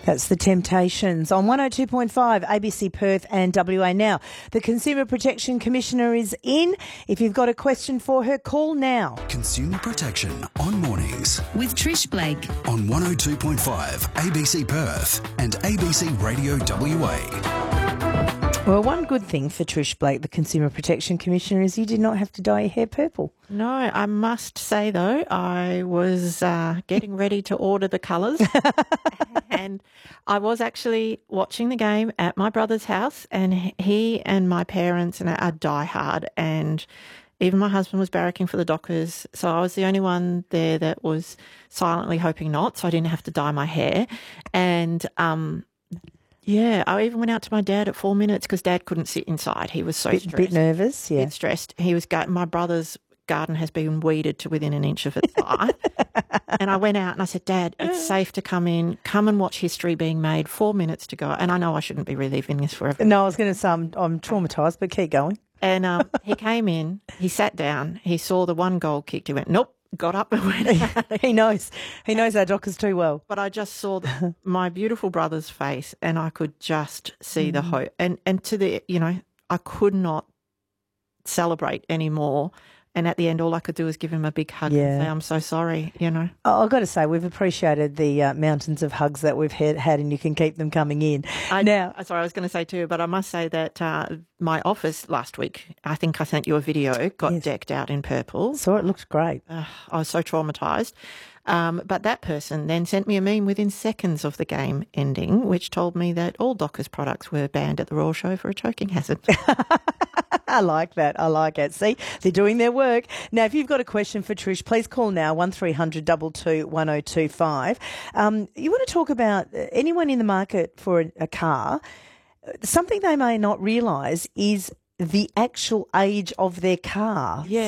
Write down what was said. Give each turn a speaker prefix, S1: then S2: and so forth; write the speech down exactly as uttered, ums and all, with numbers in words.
S1: That's the Temptations on one oh two point five A B C Perth and W A. Now, the Consumer Protection Commissioner is in. If you've got a question for her, call now.
S2: Consumer Protection on mornings
S3: with Trish Blake
S2: on one oh two point five A B C Perth and A B C Radio W A.
S1: Well, one good thing for Trish Blake, the Consumer Protection Commissioner, is you did not have to dye your hair purple.
S4: No, I must say, though, I was uh, getting ready to order the colours and I was actually watching the game at my brother's house, and he and my parents are diehard, and even my husband was barracking for the Dockers, so I was the only one there that was silently hoping not, so I didn't have to dye my hair. And um yeah, I even went out to my dad at four minutes because Dad couldn't sit inside. He was so
S1: bit,
S4: stressed.
S1: Bit nervous, yeah.
S4: Bit stressed. He was go- my brother's garden has been weeded to within an inch of its life. And I went out and I said, Dad, it's safe to come in. Come and watch history being made. Four minutes to go. And I know I shouldn't be reliving this forever.
S1: No, I was going to say I'm, I'm traumatised, but keep going.
S4: And um, he came in. He sat down. He saw the one goal kicked. He went, nope. Got up and went out.
S1: He knows. He knows our Dockers too well.
S4: But I just saw the, my beautiful brother's face, and I could just see mm. the hope. And and to the, you know, I could not celebrate anymore. And at the end, all I could do was give him a big hug
S1: yeah.
S4: and say, I'm so sorry, you know.
S1: I've got to say, we've appreciated the uh, mountains of hugs that we've had, had, and you can keep them coming in.
S4: I,
S1: now,
S4: sorry, I was going to say too, but I must say that uh, my office last week, I think I sent you a video, got
S1: yes.
S4: decked out in purple.
S1: Saw it, looked great.
S4: Uh, I was so traumatised. Um, but that person then sent me a meme within seconds of the game ending, which told me that all Dockers products were banned at the Royal Show for a choking hazard.
S1: I like that. I like it. See, they're doing their work. Now, if you've got a question for Trish, please call now, one three hundred two two one oh two five. Um, you want to talk about anyone in the market for a, a car. Something they may not realise is the actual age of their car.
S4: Yeah.